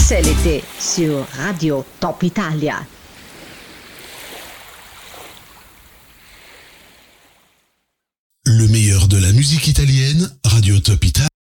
C'est l'été sur Radio Top Italia. Le meilleur de la musique italienne, Radio Top Italia.